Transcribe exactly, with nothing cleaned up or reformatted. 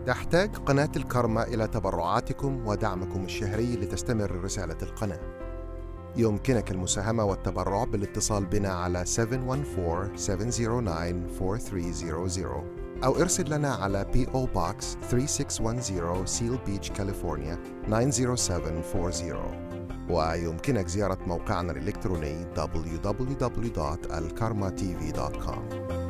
تحتاج قناة الكارما إلى تبرعاتكم ودعمكم الشهري لتستمر رسالة القناة. يمكنك المساهمة والتبرع بالاتصال بنا على سبعة واحد أربعة سبعة صفر تسعة أربعة ثلاثة صفر صفر أو ارسل لنا على بي أو Box ثلاثة ستة واحد صفر سيل بيتش كاليفورنيا تسعة صفر سبعة أربعين. ويمكنك زيارة موقعنا الإلكتروني دبليو دبليو دبليو دوت الكارما تي في دوت كوم.